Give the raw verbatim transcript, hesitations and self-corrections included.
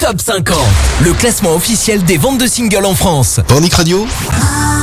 Top cinquante, le classement officiel des ventes de singles en France. Panic Radio.